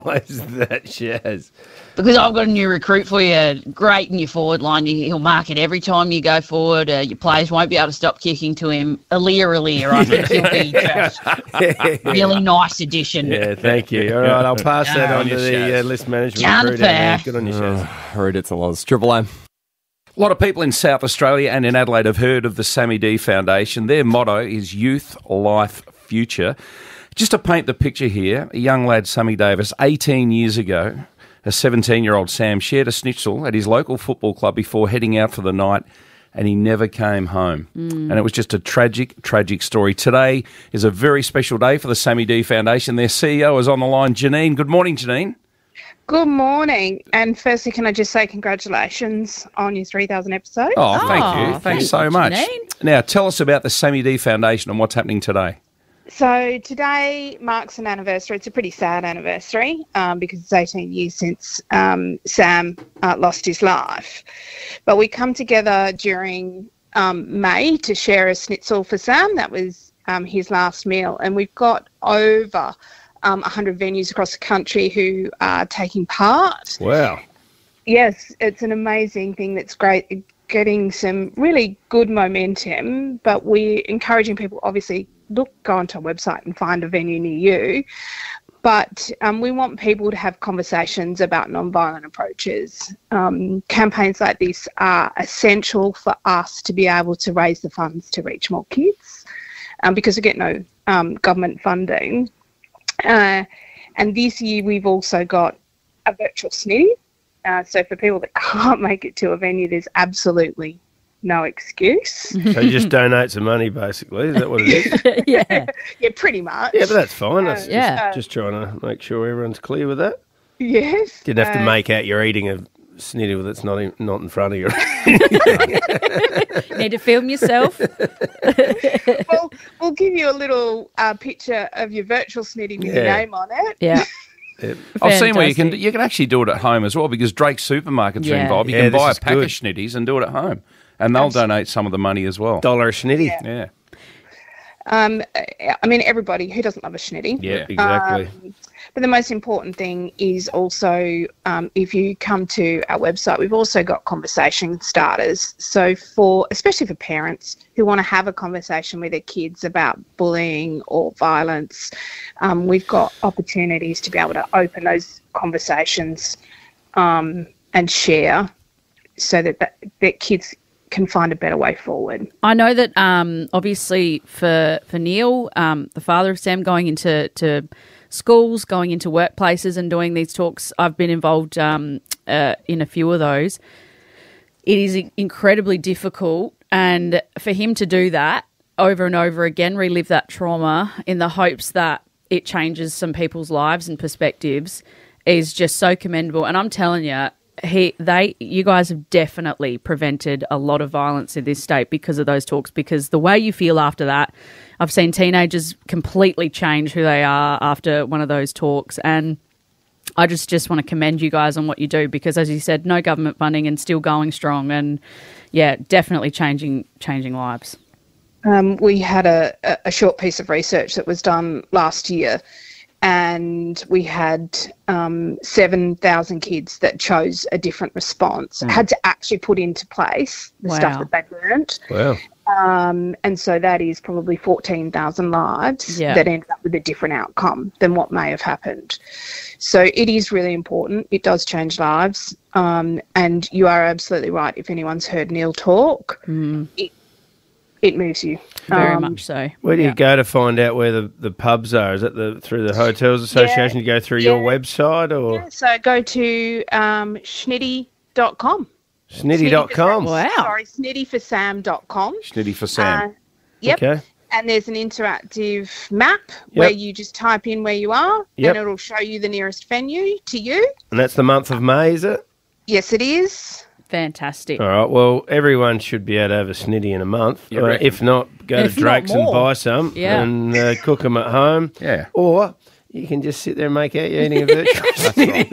That Shaz. Because I've got a new recruit for you, great in your forward line. He'll mark it every time you go forward. Your players won't be able to stop kicking to him. Alir, I think he'll be just really nice addition. Yeah, thank you. All right, I'll pass that on to the list management crew. Good on you, Shaz. Rude, it's a loss. Triple M. A lot of people in South Australia and in Adelaide have heard of the Sammy D Foundation. Their motto is Youth, Life, Future. Just to paint the picture here, a young lad, Sammy Davis, 18 years ago, a 17-year-old Sam shared a schnitzel at his local football club before heading out for the night, and he never came home. And it was just a tragic, tragic story. Today is a very special day for the Sammy D Foundation. Their CEO is on the line, Janine. Good morning, Janine. Good morning. And firstly, can I just say congratulations on your 3,000 episode? Oh, thank you. Thanks so much. Janine. Now, tell us about the Sammy D Foundation and what's happening today. So today marks an anniversary. It's a pretty sad anniversary because it's 18 years since Sam lost his life. But we come together during May to share a schnitzel for Sam. That was his last meal. And we've got over 100 venues across the country who are taking part. Wow. Yes, it's an amazing thing that's great, getting some really good momentum, but we're encouraging people, obviously, go onto our website and find a venue near you. But we want people to have conversations about non-violent approaches. Campaigns like this are essential for us to be able to raise the funds to reach more kids because we get no government funding. And this year we've also got a virtual snitty. So for people that can't make it to a venue, there's absolutely no excuse. So you just donate some money, basically. Is that what it is? Yeah, pretty much. Yeah, but that's fine. That's just trying to make sure everyone's clear with that. Yes. Didn't have to make out you're eating a snitty that's not in front of you. Need to film yourself. Well, we'll give you a little picture of your virtual snitty with your name on it. Yeah. I've seen where you can actually do it at home as well because Drake Supermarkets are involved. You can buy a pack of schnitties and do it at home. And they'll donate some of the money as well. $1 a schnitty. Yeah. I mean, everybody, who doesn't love a schnitty? Yeah, exactly. But the most important thing is also, if you come to our website, we've also got conversation starters. So especially for parents who want to have a conversation with their kids about bullying or violence, we've got opportunities to be able to open those conversations and share so that kids can find a better way forward. I know that obviously for Neil, the father of Sam, going into schools, going into workplaces and doing these talks, I've been involved in a few of those. It is incredibly difficult, and for him to do that over and over again, relive that trauma in the hopes that it changes some people's lives and perspectives is just so commendable. And I'm telling you, you guys have definitely prevented a lot of violence in this state because of those talks, because the way you feel after that, I've seen teenagers completely change who they are after one of those talks. And I just want to commend you guys on what you do because, as you said, no government funding and still going strong and, yeah, definitely changing lives. We had a short piece of research that was done last year, and we had 7,000 kids that chose a different response, had to actually put into place the stuff that they learned. Wow. And so that is probably 14,000 lives that ended up with a different outcome than what may have happened. So it is really important. It does change lives. And you are absolutely right. If anyone's heard Neil talk, it moves you. Very much so. Where do you go to find out where the pubs are? Is it through the Hotels Association? You go through your website? Or? Yeah, so go to schnitty.com. Schnitty.com? Wow. Sorry, snittyforsam.com. Schnitty for Sam. Yep. Okay. And there's an interactive map where you just type in where you are and it'll show you the nearest venue to you. And that's the month of May, is it? Yes, it is. Fantastic. All right. Well, everyone should be able to have a snitty in a month. If not, go to Drake's and buy some and cook them at home. Yeah. Or you can just sit there and make out you're eating a virtual snitty.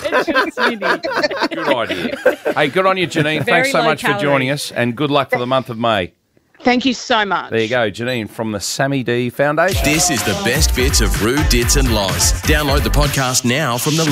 Good idea. Hey, good on you, Janine. Thanks so much for joining us, and good luck for the month of May. Thank you so much. There you go, Janine from the Sammy D Foundation. This is the best bits of Roo, Dits and Loz. Download the podcast now from the